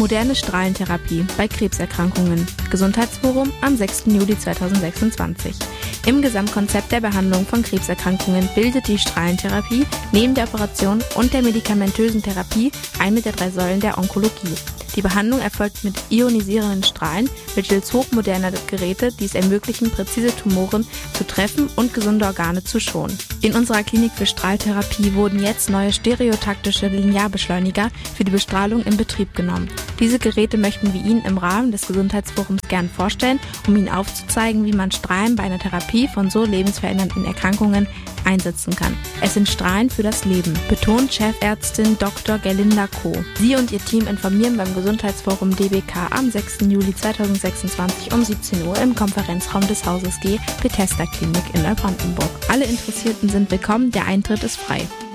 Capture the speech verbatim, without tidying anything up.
Moderne Strahlentherapie bei Krebserkrankungen. Gesundheitsforum am sechsten Juli zweitausendsechsundzwanzig. Im Gesamtkonzept der Behandlung von Krebserkrankungen bildet die Strahlentherapie neben der Operation und der medikamentösen Therapie eine der drei Säulen der Onkologie. Die Behandlung erfolgt mit ionisierenden Strahlen mittels hochmoderner Geräte, die es ermöglichen, präzise Tumoren zu treffen und gesunde Organe zu schonen. In unserer Klinik für Strahltherapie wurden jetzt neue stereotaktische Linearbeschleuniger für die Bestrahlung in Betrieb genommen. Diese Geräte möchten wir Ihnen im Rahmen des Gesundheitsforums gern vorstellen, um Ihnen aufzuzeigen, wie man Strahlen bei einer Therapie von so lebensverändernden Erkrankungen einsetzen kann. Es sind Strahlen für das Leben, betont Chefärztin Doktor Gerlinda Koh. Sie und ihr Team informieren beim Gesundheitsforum D B K am sechsten Juli zweitausendsechsundzwanzig um siebzehn Uhr im Konferenzraum des Hauses G, Bethesda Klinik in Neubrandenburg. Alle Interessierten sind willkommen, der Eintritt ist frei.